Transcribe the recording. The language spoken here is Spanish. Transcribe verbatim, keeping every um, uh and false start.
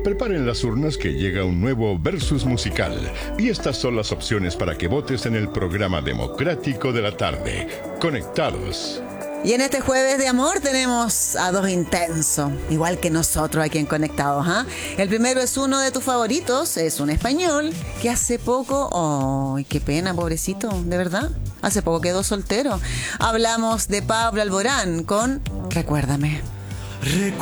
Preparen las urnas que llega un nuevo versus musical. Y estas son las opciones para que votes en el programa democrático de la tarde. Conectados. Y en este jueves de amor tenemos a dos intensos, igual que nosotros aquí en Conectados, ¿ah? ¿eh? El primero es uno de tus favoritos, es un español que hace poco, ¡ay, qué pena, pobrecito, de verdad! Hace poco quedó soltero. Hablamos de Pablo Alborán con Recuérdame.